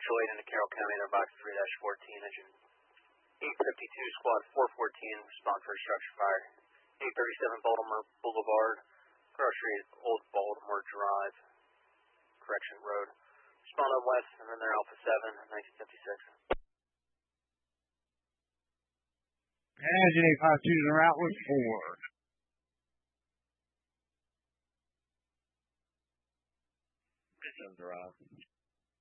Central 8 into Carroll County, they're box 3-14, engine 852, squad 414, respond for a structure fire. 837 Baltimore Boulevard, Cross Street, Old Baltimore Drive, Correction Road. Respond on west, and then they're Alpha 7, 1956. Engine 852 is en route with 4. Drive.